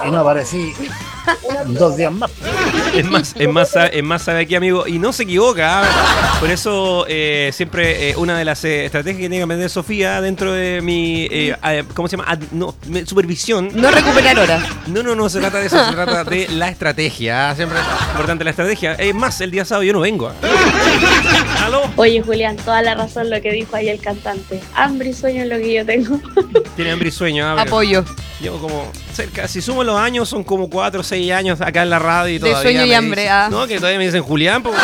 y no aparecí 2 días más. Es más sabe aquí, amigo, y no se equivoca. Por eso siempre una de las estrategias que tiene que aprender Sofía dentro de mi ¿cómo se llama? Supervisión. No recuperar horas. No se trata de eso, se trata de la estrategia. Siempre es importante la estrategia. Es más, el día sábado yo no vengo. ¿Aló? Oye, Julián, toda la razón lo que dijo ahí el cantante. Hambre y sueño es lo que yo tengo. Tiene hambre y sueño. Apoyo. Llevo como cerca, si sumo los años, son como 4 o 6 años acá en la radio y todavía. De sueño y hambre, dicen, no, que todavía me dicen Julián, pues.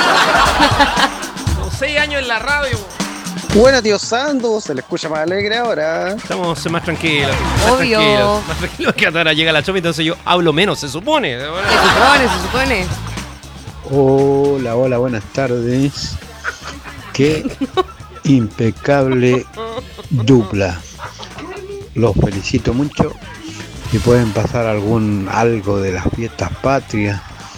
6 años en la radio. Bueno, tío Sandu, se le escucha más alegre ahora. Estamos más tranquilos. Obvio. Más tranquilos que ahora llega la Chofi, entonces yo hablo menos, se supone. Se supone. Hola, buenas tardes. Qué impecable dupla. Los felicito mucho. Si pueden pasar algo de las fiestas patrias,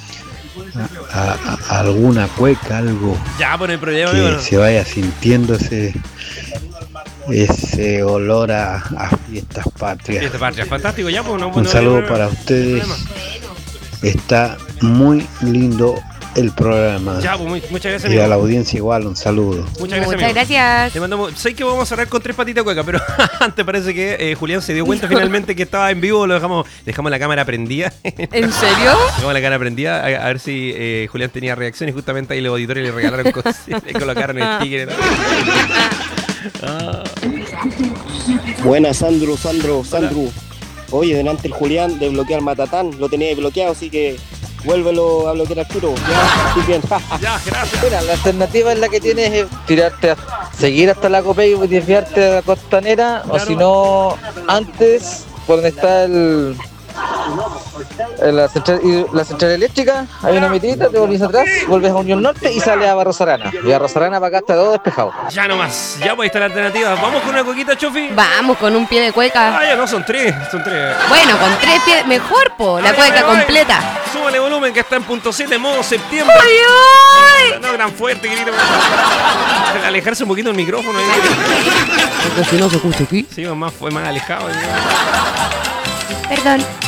alguna cueca, algo ya, por el problema, que amigo, se vaya sintiendo ese olor a fiestas patrias. Fiestas patrias, fantástico, ya, pues, Un saludo para ustedes. Está muy lindo el programa. Ya, pues, muchas gracias, y amigo. a la audiencia igual, un saludo. Muchas gracias. Te mandamos. Sé que vamos a cerrar con 3 patitas cueca, pero antes parece que Julián se dio cuenta finalmente que estaba en vivo. Dejamos la cámara prendida. ¿En serio? Dejamos la cámara prendida a ver si Julián tenía reacción y justamente ahí los auditores le regalaron cosas y le colocaron el sticker. Buena, Sandro. Oye, delante el Julián de bloquear Matatán, lo tenía bloqueado, así que vuélvelo a bloquear Arturo. Ya, estoy bien. Ya, gracias. Mira, la alternativa es la que tienes es seguir hasta la Copey y desviarte a la Costanera, claro. O si no, antes, por donde está la central eléctrica, hay una mitad, te volvés atrás, vuelves a Unión Norte y sales a Barros Arana. Y a Barros Arana para acá está todo despejado. Ya nomás, ya pues está la alternativa. ¿Vamos con una coquita, Chofi? Vamos con un pie de cueca. Ah, ya no, son 3. Bueno, con 3 pies, mejor, po, la cueca completa. Súbale volumen que está en punto 7, modo septiembre. ¡Ay! No, gran fuerte, querido. Alejarse un poquito el micrófono. Porque si no se escucha aquí. Sí, fue más alejado. Perdón.